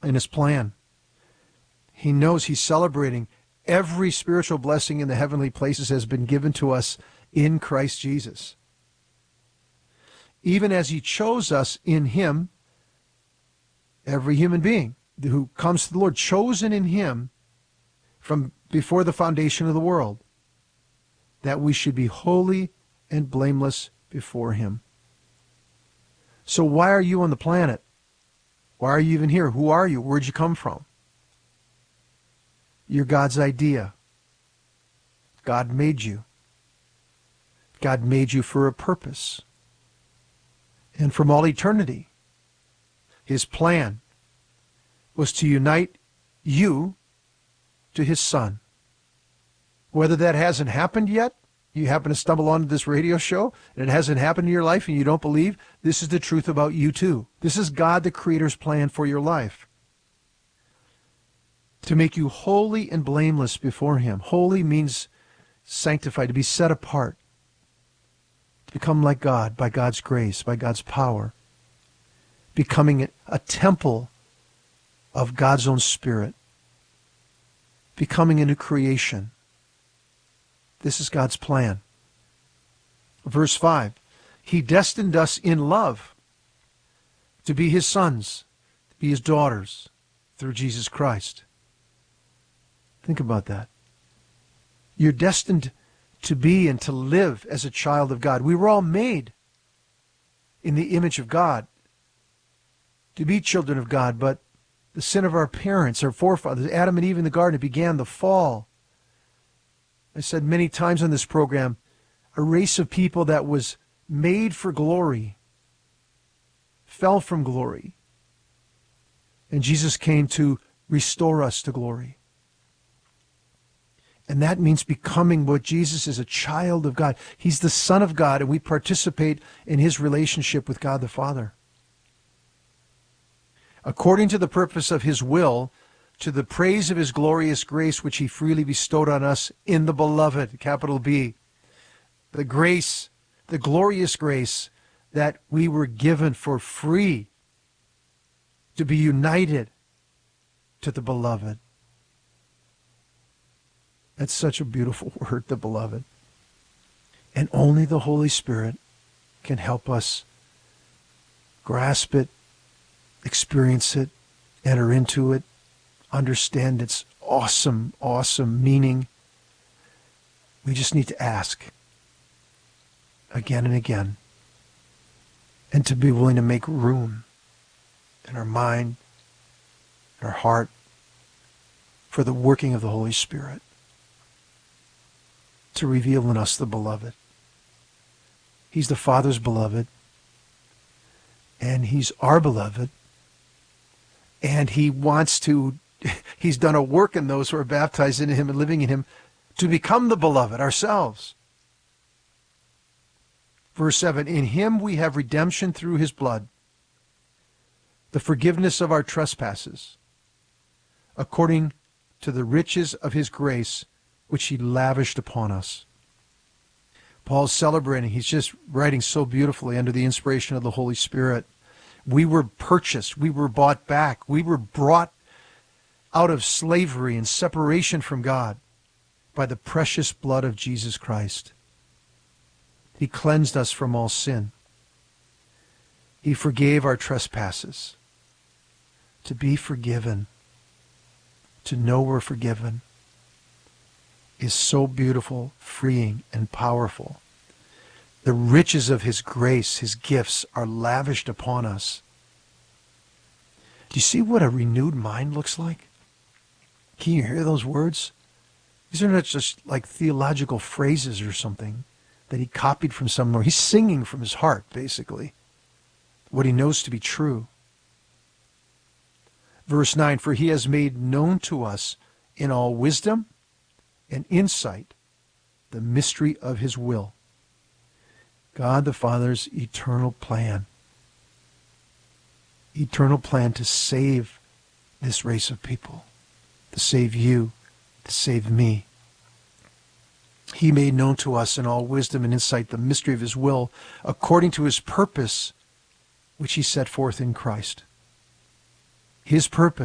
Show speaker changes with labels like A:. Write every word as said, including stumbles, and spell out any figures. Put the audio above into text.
A: in his plan. He knows he's celebrating every spiritual blessing in the heavenly places has been given to us in Christ Jesus. Even as he chose us in him, every human being who comes to the Lord, chosen in him from before the foundation of the world, that we should be holy and blameless before him. So why are you on the planet? Why are you even here? Who are you? Where'd you come from? You're God's idea. God made you. God made you for a purpose. And from all eternity, his plan was to unite you to his Son. Whether that hasn't happened yet, you happen to stumble onto this radio show, and it hasn't happened in your life, and you don't believe, this is the truth about you too. This is God the Creator's plan for your life. To make you holy and blameless before him. Holy means sanctified, to be set apart. To become like God by God's grace, by God's power. Becoming a temple of God's own Spirit. Becoming a new creation. This is God's plan. Verse five, he destined us in love to be his sons, to be his daughters through Jesus Christ. Think about that. You're destined to be and to live as a child of God. We were all made in the image of God to be children of God, but the sin of our parents, our forefathers, Adam and Eve in the garden, it began the fall. I said many times on this program, a race of people that was made for glory fell from glory. And Jesus came to restore us to glory. And that means becoming what Jesus is, a child of God. He's the Son of God, and we participate in his relationship with God the Father. According to the purpose of his will, to the praise of his glorious grace, which he freely bestowed on us in the Beloved, capital B. The grace, the glorious grace that we were given for free to be united to the Beloved. That's such a beautiful word, the Beloved. And only the Holy Spirit can help us grasp it, experience it, enter into it, understand its awesome, awesome meaning. We just need to ask again and again, and to be willing to make room in our mind, in our heart, for the working of the Holy Spirit to reveal in us the Beloved. He's the Father's beloved, and he's our beloved, and he wants to, he's done a work in those who are baptized into him and living in him to become the beloved ourselves. Verse seven, in him we have redemption through his blood, the forgiveness of our trespasses, according to the riches of his grace, which he lavished upon us. Paul's celebrating. He's just writing so beautifully under the inspiration of the Holy Spirit. We were purchased. We were bought back. We were brought out of slavery and separation from God by the precious blood of Jesus Christ. He cleansed us from all sin. He forgave our trespasses. To be forgiven, to know we're forgiven, is so beautiful, freeing, and powerful. The riches of his grace, his gifts, are lavished upon us. Do you see what a renewed mind looks like? Can you hear those words? These are not just like theological phrases or something that he copied from somewhere. He's singing from his heart, basically, what he knows to be true. Verse nine, for he has made known to us in all wisdom and insight the mystery of his will. God the Father's eternal plan. Eternal plan to save this race of people, to save you, to save me. He made known to us in all wisdom and insight the mystery of his will, according to his purpose, which he set forth in Christ. His purpose